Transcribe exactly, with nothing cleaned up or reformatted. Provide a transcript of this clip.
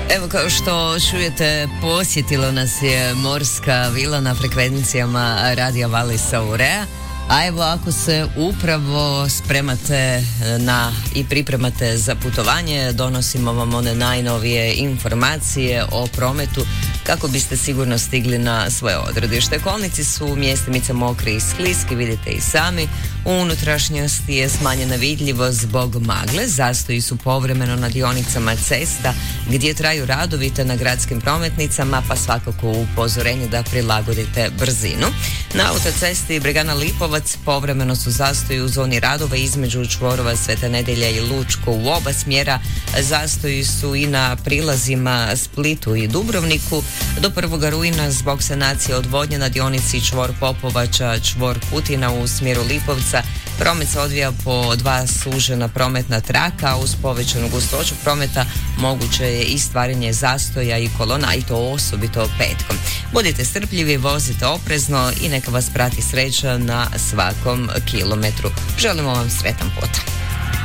Evo, kao što čujete, posjetilo nas je morska vila na frekvencijama Radija Valisa Urea. A evo, ako se upravo spremate na i pripremate za putovanje, donosimo vam one najnovije informacije o prometu kako biste sigurno stigli na svoje odredište. Kolnici su mjestimice mokri i skliski, vidite i sami. U unutrašnjosti je smanjena vidljivost zbog magle. Zastoji su povremeno na dionicama cesta gdje traju radovi te na gradskim prometnicama, pa svakako upozorenje da prilagodite brzinu. Na autocesti Bregana Lipovac povremeno su zastoji u zoni radova između čvorova Sveta Nedjelja i Lučko u oba smjera. Zastoji su i na prilazima Splitu i Dubrovniku. Do prvoga rujna zbog sanacije odvodnje na dionici čvor Popovača, čvor Kutina u smjeru Lipovca promet se odvija po dva sužena prometna traka. Uz povećanu gustoću prometa moguće je i stvaranje zastoja i kolona, i to osobito petkom. Budite strpljivi, vozite oprezno i neka vas prati sreća na svakom kilometru. Želimo vam sretan put.